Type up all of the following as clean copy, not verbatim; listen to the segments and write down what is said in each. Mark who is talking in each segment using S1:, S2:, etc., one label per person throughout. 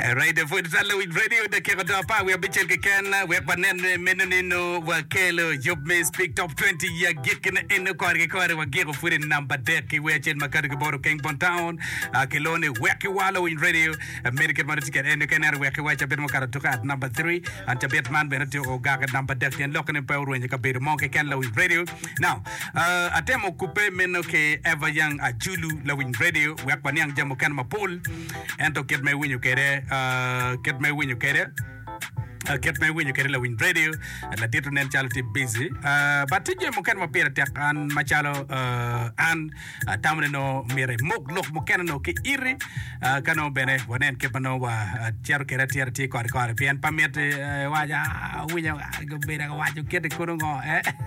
S1: Radio for the radio the Keratapa, we are bitching can, we are Panen, Menino, Wakelo, Job Speak Top 20, ya Gikin in the Corridor, wa Giro for in number deck, we are Chen Macarico, King Town, Kelone, Wakiwalo in radio, American Monatic and the Canary, Wakiwacha Benmokara at number 3, and Tibet Man Beneto or Gaga number deck and Locan and Power when you can be the monkey can low in radio. Now, Atemo Coupe Menoke, ever young Julu low in radio, Wakanyang Jamokan Mapol, and to get me when you get it. Get me when you get it. Get me when you get it in radio. La dito nen charity busy. But tije mo kan mapira tek an machalo an tamne no mere mok lok mo kan no ke iri kano bene wonen ke pano wa chero kera ti ko pian pamet waja winya go bera wajo kete kono ngo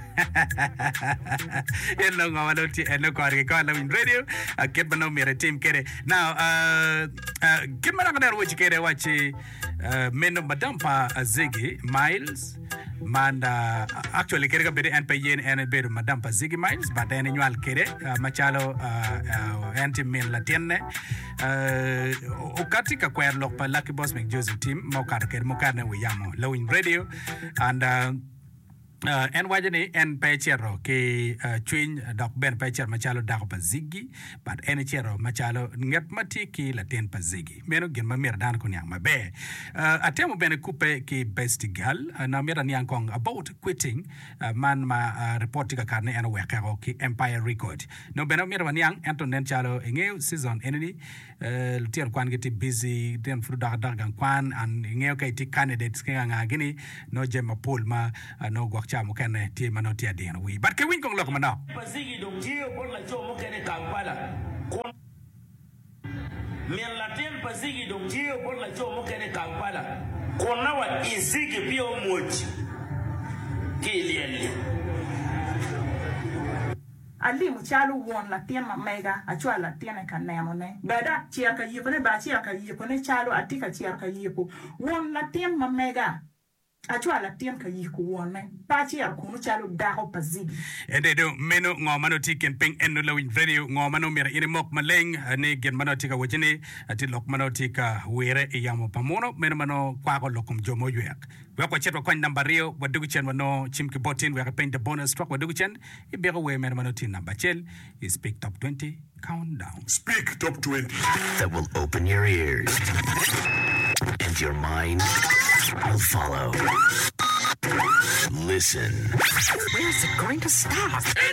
S1: eno ngo walo ti eno ko la in radio get pano mere team kere now get mana kana wo kere wachi meno madampa Ziggy Miles manda actually kere bere en payen en bere madampa Ziggy Miles but en annual kere machalo anti min latenne ukatika kwa lokpa Lucky Boss McJoseph team mokar kere mokar na wiyamo low in radio and en wajani en pechero ke twin dok ben pecher machalo dak pa Ziggy but en chero machalo nget mati ki laten pa Ziggy meno gen mamer dan ko nyang mabe atemo ben coupe ki best gal na mera nyang kong about quitting man ma report ka karne en weka ki Empire Record no ben mera nyang anton chalo ngeu season enini tier kwan geti busy den fru dak gan kwan and ngeu kay ti candidates nga gini no jema pol ma no chamo kene ti manoti adien wi but ke win kong lok mana
S2: Pazigi dong jio pon la chomo kene Kampala men la tem Pazigi dong jio pon la chomo kene Kampala kona wa izigi pio moji kilieli
S3: Ali mchalo won la tien ma mega achwa la tien ka nemo ne bada chia ka yipo ne ba chia ka yipo ne chalo atika chia ka yipo won la tien ma mega achwa la tien ka yiku wone pa chia ku chalo daho Pazigi
S1: ende do meno ngomano tiken ping eno lawin radio ngomano mera ine mok maleng ne gen mano tika wajene ati lok mano tika were e yamo pamono meno mano kwa ko lokum jomo yuek we ko chetwa kwa namba rio wadugu chen wano chimki botin we ka paint the bonus truck wadugu chen e bego we meno mano tin number chel is pick top 20 countdown
S4: Speak Top 20
S5: that will open your ears and your mind will follow. Listen.
S6: Where's it going to stop?